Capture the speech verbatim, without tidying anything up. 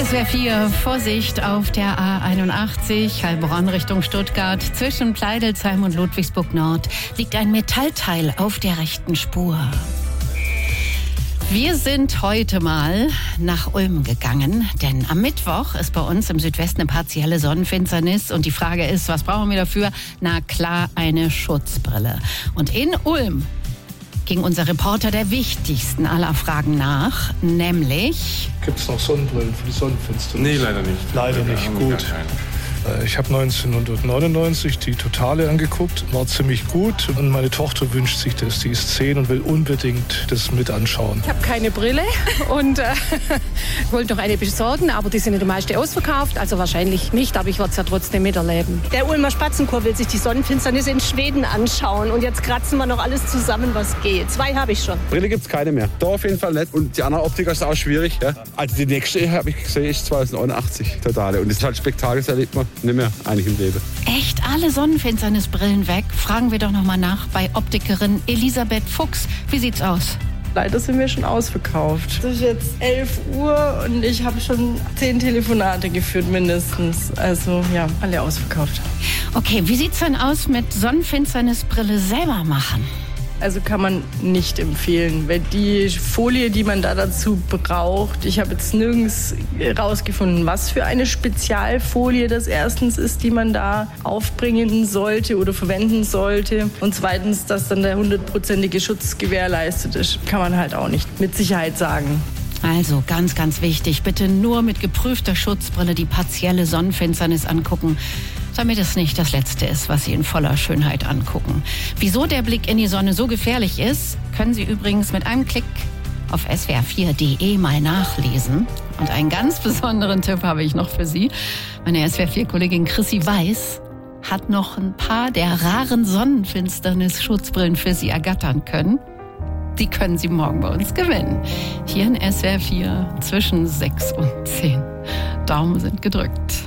S W R vier, Vorsicht auf der A einundachtzig, Heilbronn Richtung Stuttgart. Zwischen Pleidelsheim und Ludwigsburg Nord liegt ein Metallteil auf der rechten Spur. Wir sind heute mal nach Ulm gegangen, denn am Mittwoch ist bei uns im Südwesten eine partielle Sonnenfinsternis und die Frage ist, was brauchen wir dafür? Na klar, eine Schutzbrille. Und in Ulm ging unser Reporter der wichtigsten aller Fragen nach, nämlich... Gibt es noch Sonnenbrillen für die Sonnenfinsternis? Nee, leider nicht. Leider nicht, gut. Ich habe neunzehnhundertneunundneunzig die Totale angeguckt, war ziemlich gut und meine Tochter wünscht sich das, die ist zehn und will unbedingt das mit anschauen. Ich habe keine Brille und äh, wollte noch eine besorgen, aber die sind ja die meisten ausverkauft, also wahrscheinlich nicht, aber ich werde es ja trotzdem miterleben. Der Ulmer Spatzenchor will sich die Sonnenfinsternis in Schweden anschauen und jetzt kratzen wir noch alles zusammen, was geht. Zwei habe ich schon. Brille gibt es keine mehr. Da auf jeden Fall nicht und die andere Optiker ist auch schwierig. Ja? Also die nächste habe ich gesehen, ist zweitausendeinundachtzig Totale und das ist halt Spektakel, das erlebt man nicht mehr eigentlich im Leben. Echt alle Sonnenfinsternisbrillen weg? Fragen wir doch noch mal nach bei Optikerin Elisabeth Fuchs. Wie sieht's aus? Leider sind wir schon ausverkauft. Es ist jetzt elf Uhr und ich habe schon zehn Telefonate geführt mindestens. Also ja, alle ausverkauft. Okay, wie sieht's denn aus mit Sonnenfinsternisbrille selber machen? Also kann man nicht empfehlen, weil die Folie, die man da dazu braucht, ich habe jetzt nirgends rausgefunden, was für eine Spezialfolie das erstens ist, die man da aufbringen sollte oder verwenden sollte. Und zweitens, dass dann der hundertprozentige Schutz gewährleistet ist, kann man halt auch nicht mit Sicherheit sagen. Also ganz, ganz wichtig, bitte nur mit geprüfter Schutzbrille die partielle Sonnenfinsternis angucken, damit es nicht das Letzte ist, was Sie in voller Schönheit angucken. Wieso der Blick in die Sonne so gefährlich ist, können Sie übrigens mit einem Klick auf S W R vier Punkt de mal nachlesen. Und einen ganz besonderen Tipp habe ich noch für Sie. Meine S W R vier Kollegin Chrissy Weiß hat noch ein paar der raren Sonnenfinsternis-Schutzbrillen für Sie ergattern können. Die können Sie morgen bei uns gewinnen. Hier in S W R vier zwischen sechs und zehn. Daumen sind gedrückt.